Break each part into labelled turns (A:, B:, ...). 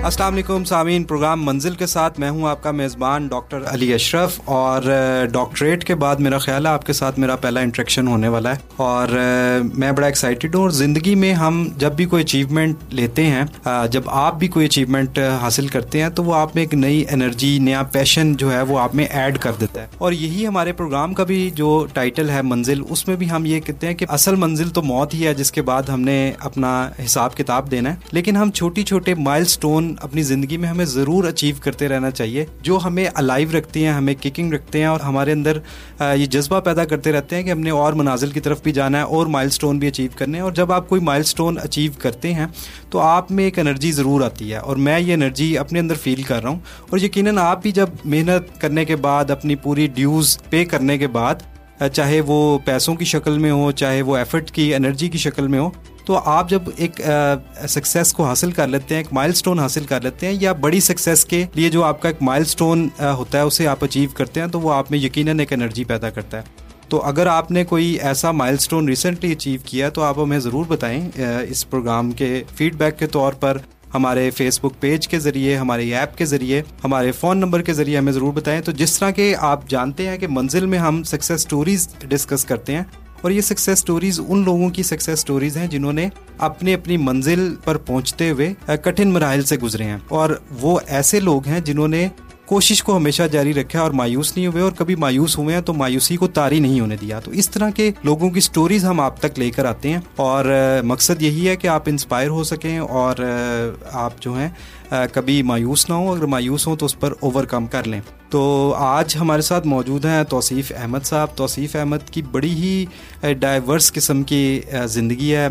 A: अस्सलाम वालेकुम सामीन, प्रोग्राम मंजिल के साथ मैं हूं आपका मेज़बान डॉक्टर अली अशरफ। और डॉक्टरेट के बाद मेरा ख्याल है आपके साथ मेरा पहला इंटरेक्शन होने वाला है और मैं बड़ा एक्साइटेड हूँ। और ज़िंदगी में हम जब भी कोई अचीवमेंट लेते हैं, जब आप भी कोई अचीवमेंट हासिल करते हैं तो वो आप में एक नई एनर्जी, नया पैशन जो है वो आप में ऐड कर देता है। और यही हमारे प्रोग्राम का भी जो टाइटल है मंजिल, उसमें भी हम ये कहते हैं कि असल मंजिल तो मौत ही है जिसके बाद हमने अपना हिसाब किताब देना है, लेकिन हम छोटी छोटे माइलस्टोन अपनी जिंदगी में हमें जरूर अचीव करते रहना चाहिए जो हमें अलाइव रखते हैं, हमें किकिंग रखते हैं और हमारे अंदर ये जज्बा पैदा करते रहते हैं कि हमने और मनाजिल की तरफ भी जाना है और माइलस्टोन भी अचीव करने हैं। और जब आप कोई माइलस्टोन अचीव करते हैं तो आप में एक एनर्जी ज़रूर आती है और मैं ये एनर्जी अपने अंदर फील कर रहा हूँ। और यकीनन आप भी जब मेहनत करने के बाद, अपनी पूरी ड्यूज़ पे करने के बाद, चाहे वो पैसों की शक्ल में हो, चाहे वो एफर्ट की, एनर्जी की शक्ल में हो, तो आप जब एक सक्सेस को हासिल कर लेते हैं, एक माइलस्टोन हासिल कर लेते हैं, या बड़ी सक्सेस के लिए जो आपका एक माइलस्टोन होता है उसे आप अचीव करते हैं, तो वो आप में यकीनन एक एनर्जी पैदा करता है। तो अगर आपने कोई ऐसा माइलस्टोन रिसेंटली अचीव किया तो आप हमें ज़रूर बताएं इस प्रोग्राम के फीडबैक के तौर पर, हमारे फेसबुक पेज के ज़रिए, हमारे ऐप के ज़रिए, हमारे फ़ोन नंबर के ज़रिए हमें ज़रूर बताएं। तो जिस तरह के आप जानते हैं कि मंजिल में हम सक्सेस स्टोरीज़ डिस्कस करते हैं और ये सक्सेस स्टोरीज़ उन लोगों की सक्सेस स्टोरीज़ हैं जिन्होंने अपनी मंजिल पर पहुंचते हुए कठिन मराहिल से गुजरे हैं। और वो ऐसे लोग हैं जिन्होंने कोशिश को हमेशा जारी रखा और मायूस नहीं हुए, और कभी मायूस हुए हैं तो मायूसी को तारी नहीं होने दिया। तो इस तरह के लोगों की स्टोरीज हम आप तक लेकर आते हैं और मकसद यही है कि आप इंस्पायर हो सकें और आप जो हैं कभी मायूस ना हो, अगर मायूस हो तो उस पर ओवरकम कर लें। तो आज हमारे साथ मौजूद हैं तौसीफ़ अहमद साहब। तौसीफ़ अहमद की बड़ी ही डाइवर्स किस्म की ज़िंदगी है।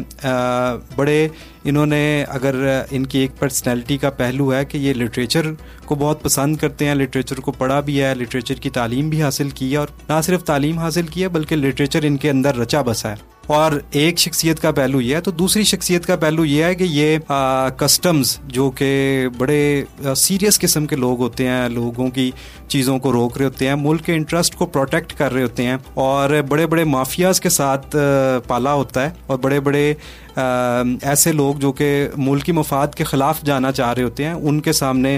A: बड़े इन्होंने, अगर इनकी एक पर्सनैलिटी का पहलू है कि ये लिटरेचर को बहुत पसंद करते हैं, लिटरेचर को पढ़ा भी है, लिटरेचर की तालीम भी हासिल की है, और ना सिर्फ तालीम हासिल की है बल्कि लिटरेचर इनके अंदर रचा बसा है। और एक शख्सियत का पहलू ये है। तो दूसरी शख्सियत का पहलू ये है कि ये कस्टम्स, जो कि बड़े सीरियस किस्म के लोग होते हैं, लोगों की चीज़ों को रोक रहे होते हैं, मुल्क के इंटरेस्ट को प्रोटेक्ट कर रहे होते हैं, और बड़े बड़े माफियाज़ के साथ पाला होता है, और बड़े बड़े ऐसे लोग जो कि मुल्क की मफाद के ख़िलाफ़ जाना चाह रहे होते हैं, उनके सामने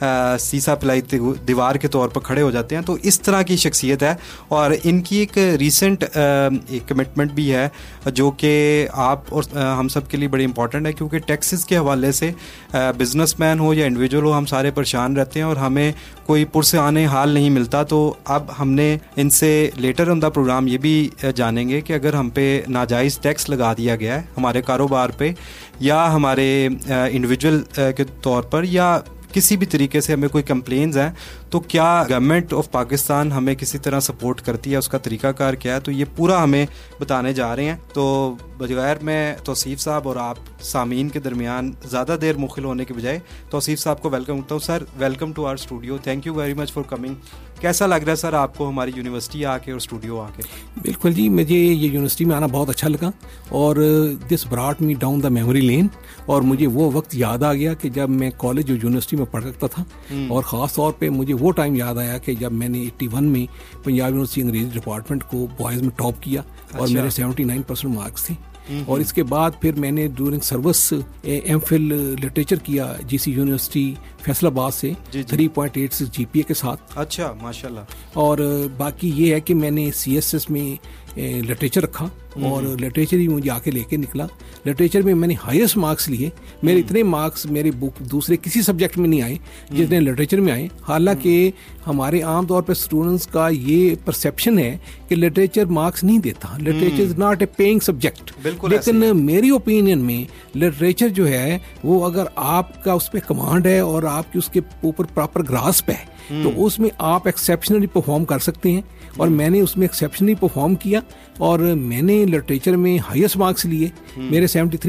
A: सीसा पिलाई दीवार के तौर पर खड़े हो जाते हैं। तो इस तरह की शख्सियत है। और इनकी एक रीसेंट एक कमिटमेंट भी है जो कि आप और हम सब के लिए बड़ी इंपॉर्टेंट है, क्योंकि टैक्सेस के हवाले से बिजनेसमैन हो या इंडिविजुअल हो, हम सारे परेशान रहते हैं और हमें कोई पुरसाने हाल नहीं मिलता। तो अब हमने इनसे लेटर ऑन द प्रोग्राम ये भी जानेंगे कि अगर हम पे नाजायज़ टैक्स लगा दिया गया है हमारे कारोबार पे, या हमारे इंडिविजुअल के तौर पर, या किसी भी तरीके से हमें कोई कंप्लेंट्स हैं, तो क्या गवर्नमेंट ऑफ पाकिस्तान हमें किसी तरह सपोर्ट करती है, उसका तरीकाकार क्या है, तो ये पूरा हमें बताने जा रहे हैं। तो बगैर मैं तौसीफ़ साहब और आप सामीन के दरमियान ज़्यादा देर मुखिल होने के बजाय तौसीफ़ साहब को वेलकम करता हूँ। Sir, welcome to our studio, thank you very much for coming. कैसा लग रहा है सर आपको हमारी यूनिवर्सिटी आके और स्टूडियो आके?
B: बिल्कुल जी, मुझे ये यूनिवर्सिटी में आना बहुत अच्छा लगा और this brought me down the memory lane. और मुझे वो वक्त याद आ गया कि जब मैं कॉलेज और यूनिवर्सिटी में पढ़ सकता था, और ख़ास तौर पे मुझे वो टाइम याद आया कि जब मैंने 81 में पंजाब यूनिवर्सिटी अंग्रेजी डिपार्टमेंट को बॉयज़ में टॉप किया और मेरे 79% मार्क्स थे। और इसके बाद फिर मैंने ड्यूरिंग सर्विस एमफिल लिटरेचर किया जीसी यूनिवर्सिटी फैसलाबाद से 3.86 जीपीए के साथ।
A: अच्छा, माशाल्लाह।
B: और बाकी ये है कि मैंने सीएसएस में लिटरेचर रखा और लिटरेचर ही मुझे आके लेके निकला। लिटरेचर में मैंने हाईएस्ट मार्क्स लिए। मेरे इतने मार्क्स मेरे बुक दूसरे किसी सब्जेक्ट में नहीं आए जितने लिटरेचर में आए। हालांकि हमारे आम तौर पर स्टूडेंट्स का ये परसेप्शन है कि लिटरेचर मार्क्स नहीं देता, literature is not a paying subject. लेकिन मेरी ओपिनियन में लिटरेचर जो है वो, अगर आपका उस पर कमांड है और आपकी उसके ऊपर प्रॉपर ग्रास्प है, तो उसमें आप एक्सेप्शनली परफॉर्म कर सकते हैं। और मैंने उसमें एक्सेप्शनली परफॉर्म किया और मैंने लिटरेचर में हाईएस्ट मार्क्स लिए। मेरे 73